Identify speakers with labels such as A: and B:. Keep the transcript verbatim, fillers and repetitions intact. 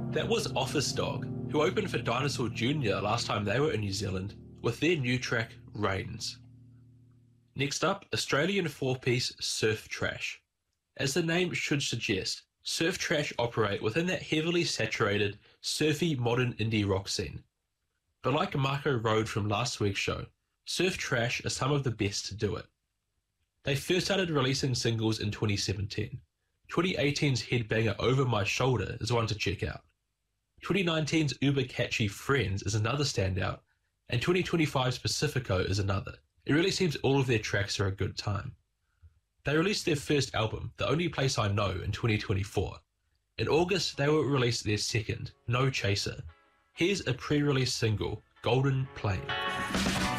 A: That was Office Dog, who opened for Dinosaur Junior last time they were in New Zealand with their new track, Rains. Next up, Australian four-piece Surf Trash. As the name should suggest, Surf Trash operate within that heavily saturated, surfy modern indie rock scene. But like Marco Road from last week's show, Surf Trash are some of the best to do it. They first started releasing singles in twenty seventeen. twenty eighteen's headbanger Over My Shoulder is one to check out. twenty nineteen's uber catchy Friends is another standout, and twenty twenty-five's Pacifico is another. It really seems all of their tracks are a good time. They released their first album, The Only Place I Know, in twenty twenty-four. In August, they will release their second, No Chaser. Here's a pre-release single, Golden Plain.